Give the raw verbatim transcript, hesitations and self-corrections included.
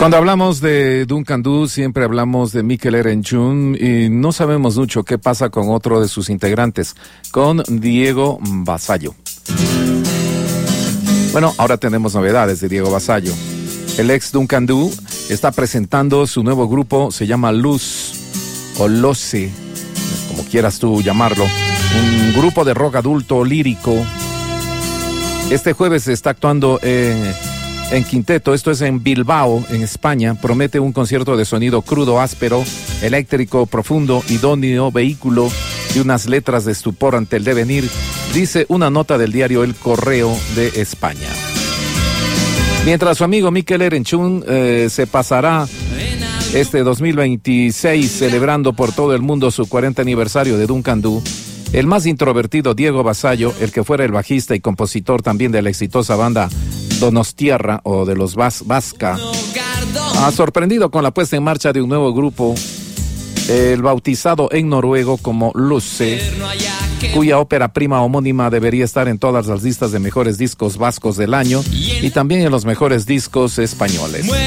Cuando hablamos de Duncan Du, siempre hablamos de Mikel Erenchun y no sabemos mucho qué pasa con otro de sus integrantes, con Diego Vasallo. Bueno, ahora tenemos novedades de Diego Vasallo. El ex Duncan Du está presentando su nuevo grupo, se llama Luz o Loce, como quieras tú llamarlo, un grupo de rock adulto lírico. Este jueves está actuando en, en Quinteto, esto es en Bilbao, en España. Promete un concierto de sonido crudo, áspero, eléctrico, profundo, idóneo, vehículo y unas letras de estupor ante el devenir, dice una nota del diario El Correo de España. Mientras su amigo Mikel Erenchun eh, se pasará este dos mil veintiséis celebrando por todo el mundo su cuarenta aniversario de Duncan Du, el más introvertido Diego Vasallo, el que fuera el bajista y compositor también de la exitosa banda Donostiarra o de los Vas Vasca, ha sorprendido con la puesta en marcha de un nuevo grupo, el bautizado en noruego como Luce, cuya ópera prima homónima debería estar en todas las listas de mejores discos vascos del año y también en los mejores discos españoles.